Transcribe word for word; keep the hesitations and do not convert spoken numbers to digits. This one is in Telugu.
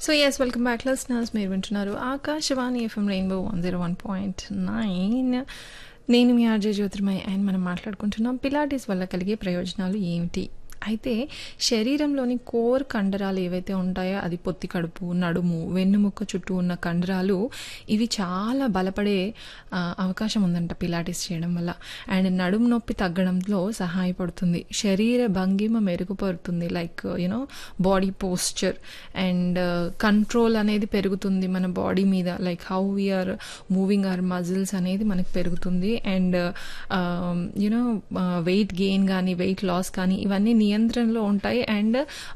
So yes welcome back listeners, మీరు వింటున్నారు Akashvani FM rainbow one zero one point nine. నేను మీ ఆర్జే జ్యోతిర్మయ్ అండ్ మనం మాట్లాడుకుంటున్నాం పిలాటిస్ వల్ల కలిగే ప్రయోజనాలు ఏమిటి. అయితే శరీరంలోని కోర్ కండరాలు ఏవైతే ఉంటాయో అది పొత్తి కడుపు, నడుము, వెన్నుముక్క చుట్టూ ఉన్న కండరాలు ఇవి చాలా బలపడే ఆ, అవకాశం ఉందంట పిలాటిస్ చేయడం వల్ల. అండ్ నడుము నొప్పి తగ్గడంలో సహాయపడుతుంది, శరీర భంగిమ మెరుగుపడుతుంది, like you know body posture and control అనేది పెరుగుతుంది మన బాడీ మీద, like how we are moving hour muscles అనేది మనకు పెరుగుతుంది. అండ్ యూనో వెయిట్ గెయిన్ కానీ వెయిట్ లాస్ కానీ ఇవన్నీ నియంత్రణలో ఉంటాయి. అండ్